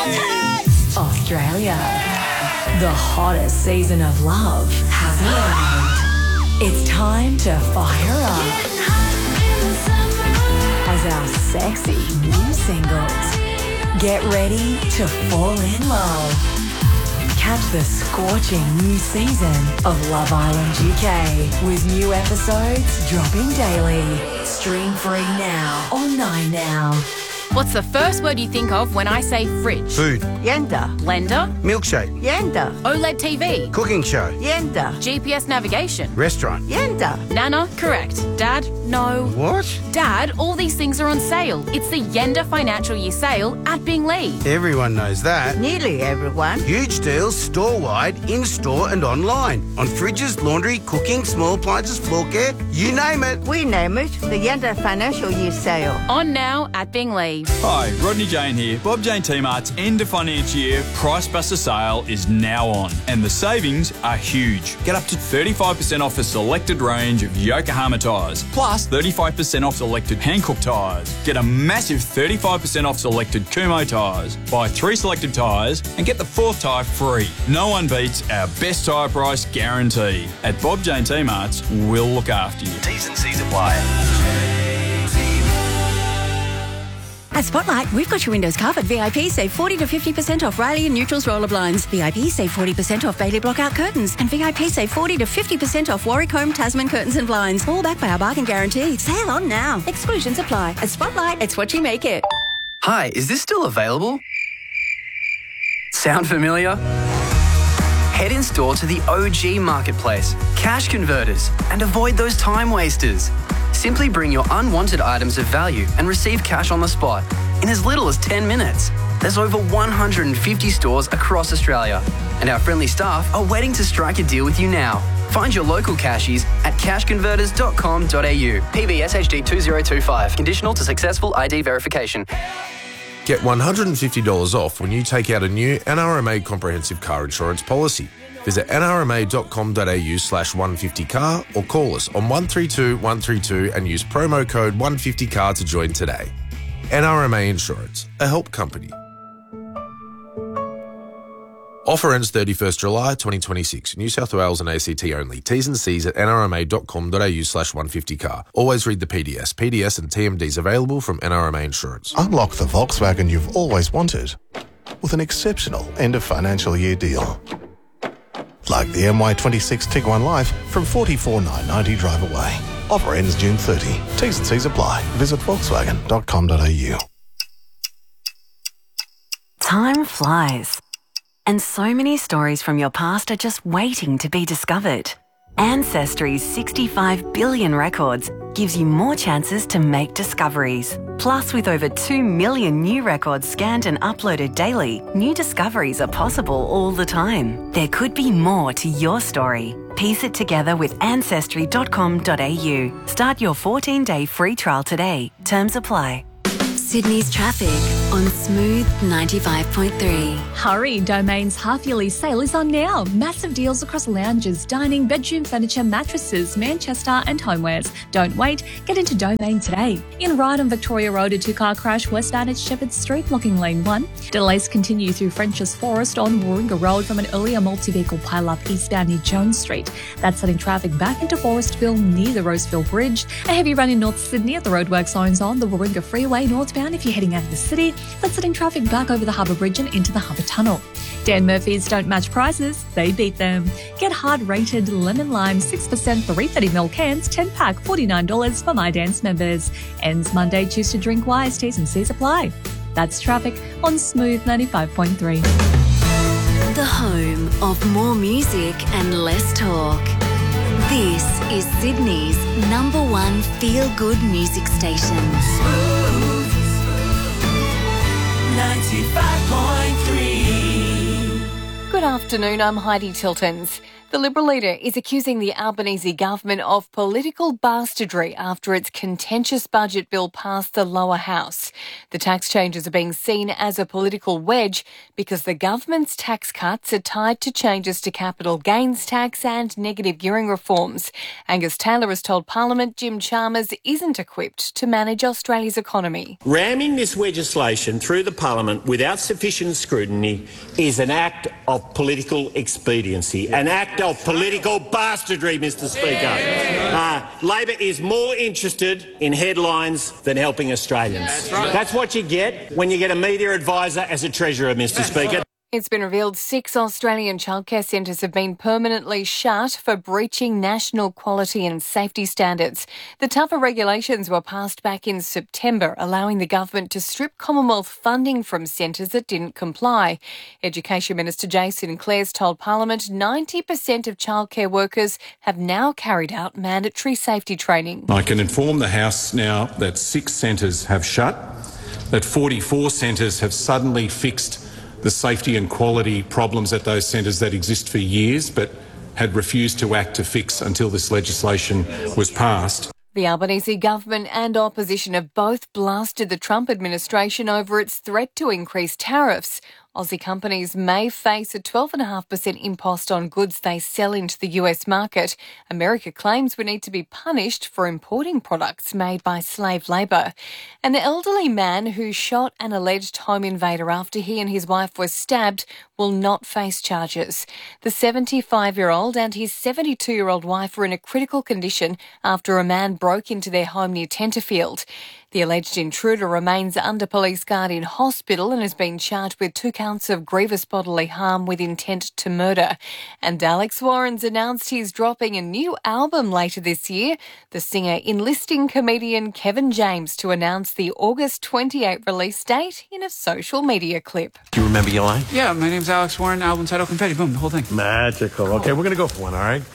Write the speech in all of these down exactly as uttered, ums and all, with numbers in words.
Australia. The hottest season of love has arrived. It's time to fire up as our sexy new singles get ready to fall in love. Catch the scorching new season of Love Island U K with new episodes dropping daily. Stream free now on Nine Now. What's the first word you think of when I say fridge? Food. Yenda. Blender? Milkshake. Yenda. OLED T V? Cooking show. Yenda. G P S navigation? Restaurant. Yenda. Nana? Correct. Dad? No. What? Dad, all these things are on sale. It's the Yenda Financial Year Sale at Binglee. Everyone knows that. Nearly everyone. Huge deals store-wide, in-store and online. On fridges, laundry, cooking, small appliances, floor care, you name it. We name it the Yenda Financial Year Sale. On now at Binglee. Hi, Rodney Jane here. Bob Jane T-Mart's end of financial year Price Buster sale is now on, and the savings are huge. Get up to thirty-five percent off a selected range of Yokohama tyres, plus thirty-five percent off selected Hankook tyres. Get a massive thirty-five percent off selected Kumho tyres. Buy three selected tyres and get the fourth tyre free. No one beats our best tyre price guarantee. At Bob Jane T-Mart's, we'll look after you. T's and C's apply. At Spotlight, we've got your windows covered. V I P save forty to fifty percent off Riley and Neutrals roller blinds. V I P save forty percent off Bailey Blockout curtains. And V I P save forty to fifty percent off Warwick Home Tasman curtains and blinds. All backed by our bargain guarantee. Sale on now. Exclusions apply. At Spotlight, it's what you make it. Hi, is this still available? Sound familiar? Head in store to the O G Marketplace, Cash Converters, and avoid those time wasters. Simply bring your unwanted items of value and receive cash on the spot in as little as ten minutes. There's over one hundred fifty stores across Australia, and our friendly staff are waiting to strike a deal with you now. Find your local cashies at cash converters dot com dot a u. P B S H D two zero two five. Conditional to successful I D verification. Get one hundred fifty dollars off when you take out a new N R M A comprehensive car insurance policy. Visit n r m a dot com dot a u slash one fifty car or call us on one three two one three two and use promo code one fifty car to join today. N R M A Insurance, a help company. Offer ends thirty-first July twenty twenty-six. New South Wales and A C T only. T's and C's at n r m a dot com dot a u slash one fifty car. Always read the P D S. P D S and T M Ds available from N R M A Insurance. Unlock the Volkswagen you've always wanted with an exceptional end of financial year deal. Like the M Y twenty-six Tiguan Life from forty-four thousand nine hundred ninety drive away. Offer ends June thirtieth. T's and C's apply. Visit volkswagen dot com dot a u. Time flies. And so many stories from your past are just waiting to be discovered. Ancestry's sixty-five billion records gives you more chances to make discoveries. Plus, with over two million new records scanned and uploaded daily, new discoveries are possible all the time. There could be more to your story. Piece it together with ancestry dot com dot a u. Start your fourteen-day free trial today. Terms apply. Sydney's traffic on Smooth ninety-five point three. Hurry, Domain's half-yearly sale is on now. Massive deals across lounges, dining, bedroom furniture, mattresses, Manchester and homewares. Don't wait, get into Domain today. In Ryde on Victoria Road, a two-car crash westbound at Shepherd Street, blocking lane one. Delays continue through French's Forest on Warringah Road from an earlier multi-vehicle pile-up eastbound near Jones Street. That's setting traffic back into Forestville near the Roseville Bridge. A heavy run in North Sydney at the roadwork zones on the Warringah Freeway northbound if you're heading out of the city. That's setting traffic back over the Harbour Bridge and into the Harbour Tunnel. Dan Murphy's don't match prices, they beat them. Get hard-rated lemon lime six percent three hundred thirty milliliter cans, ten pack, forty-nine dollars for My Dance members. Ends Monday, choose to drink wise, T's and C's apply. That's traffic on Smooth ninety-five point three. The home of more music and less talk. This is Sydney's number one feel-good music station. Smooth ninety-five point three. Good afternoon, I'm Heidi Tiltons. The The Liberal leader is accusing the Albanese government of political bastardry after its contentious budget bill passed the lower house. The tax changes are being seen as a political wedge because the government's tax cuts are tied to changes to capital gains tax and negative gearing reforms. Angus Taylor has told Parliament Jim Chalmers isn't equipped to manage Australia's economy. Ramming this legislation through the Parliament without sufficient scrutiny is an act of political expediency, an act of political bastardry, Mister Speaker. Uh, Labor is more interested in headlines than helping Australians. That's right. That's what you get when you get a media advisor as a treasurer, Mister Speaker. It's been revealed six Australian childcare centres have been permanently shut for breaching national quality and safety standards. The tougher regulations were passed back in September, allowing the government to strip Commonwealth funding from centres that didn't comply. Education Minister Jason Clares told Parliament ninety percent of childcare workers have now carried out mandatory safety training. I can inform the House now that six centres have shut, that forty-four centres have suddenly fixed the safety and quality problems at those centres that exist for years but had refused to act to fix until this legislation was passed. The Albanese government and opposition have both blasted the Trump administration over its threat to increase tariffs. Aussie companies may face a twelve point five percent impost on goods they sell into the U S market. America claims we need to be punished for importing products made by slave labour. An elderly man who shot an alleged home invader after he and his wife were stabbed will not face charges. The seventy-five-year-old and his seventy-two-year-old wife were in a critical condition after a man broke into their home near Tenterfield. The alleged intruder remains under police guard in hospital and has been charged with two counts of grievous bodily harm with intent to murder. And Alex Warren's announced he's dropping a new album later this year. The singer enlisting comedian Kevin James to announce the August twenty-eighth release date in a social media clip. Do you remember your line? Yeah, my name's Alex Warren, album title Confetti, boom, the whole thing. Magical. Okay, we're going to go for one, all right?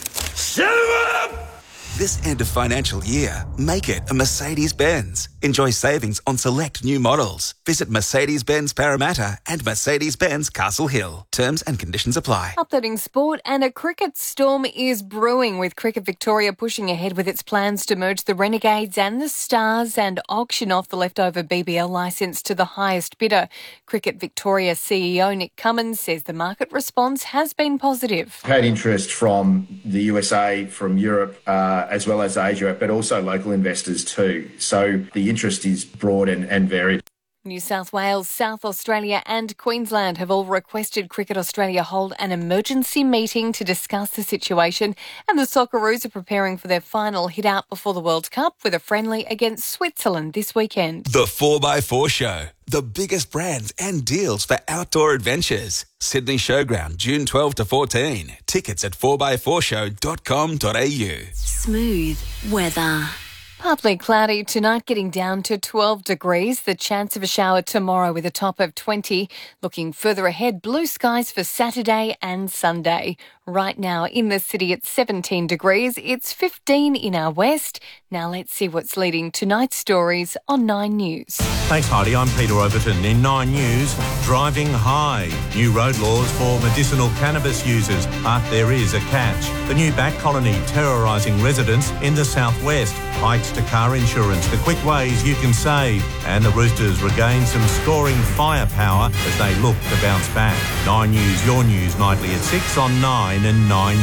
Shut him up! This end of financial year, make it a Mercedes-Benz. Enjoy savings on select new models. Visit Mercedes-Benz Parramatta and Mercedes-Benz Castle Hill. Terms and conditions apply. Updating sport, and a cricket storm is brewing, with Cricket Victoria pushing ahead with its plans to merge the Renegades and the Stars and auction off the leftover B B L licence to the highest bidder. Cricket Victoria C E O Nick Cummins says the market response has been positive. Had interest from the U S A, from Europe, uh, as well as Asia, but also local investors too. So the interest is broad and, and varied. New South Wales, South Australia and Queensland have all requested Cricket Australia hold an emergency meeting to discuss the situation, and the Socceroos are preparing for their final hit-out before the World Cup with a friendly against Switzerland this weekend. The four by four Show. The biggest brands and deals for outdoor adventures. Sydney Showground, June twelfth to fourteen. Tickets at four by four show dot com dot a u. Smooth weather. Partly cloudy tonight, getting down to twelve degrees. The chance of a shower tomorrow with a top of twenty. Looking further ahead, blue skies for Saturday and Sunday. Right now in the city it's seventeen degrees. It's fifteen in our west. Now let's see what's leading tonight's stories on Nine News. Thanks, Heidi. I'm Peter Overton. In Nine News, driving high. New road laws for medicinal cannabis users, but there is a catch. The new bat colony terrorising residents in the southwest. Hikes to car insurance, the quick ways you can save. And the Roosters regain some scoring firepower as they look to bounce back. Nine News, your news nightly at six on Nine and Nine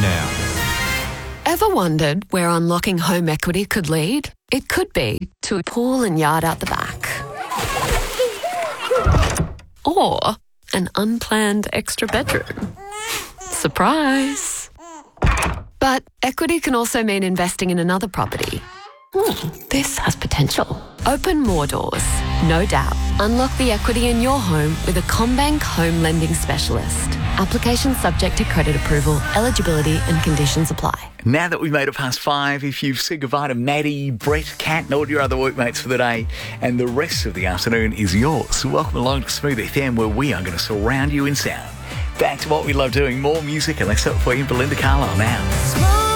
Now. Ever wondered where unlocking home equity could lead? It could be to a pool and yard out the back. Or an unplanned extra bedroom. Surprise! But equity can also mean investing in another property. Hmm, this has potential. Open more doors, no doubt. Unlock the equity in your home with a CommBank home lending specialist. Application subject to credit approval, eligibility and conditions apply. Now that we've made it past five, if you've said goodbye to Maddie, Brett, Kat and all your other workmates for the day, and the rest of the afternoon is yours, welcome along to Smooth F M, where we are going to surround you in sound. Back to what we love doing, more music, and let's have it for you, Belinda Carlisle now.